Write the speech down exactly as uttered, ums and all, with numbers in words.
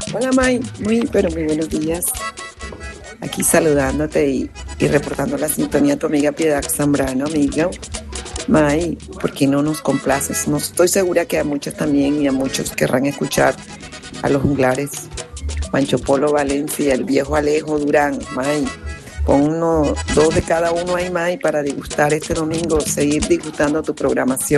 Hola May, muy pero muy buenos días. Aquí saludándote y, y reportando la sintonía a tu amiga Piedad Zambrano, amiga. May, ¿por qué no nos complaces? No estoy segura que a muchos también y a muchos querrán escuchar a los junglares. Pancho Polo Valencia, el viejo Alejo Durán, May. Pon uno, dos de cada uno ahí, May, para degustar este domingo, seguir disfrutando tu programación.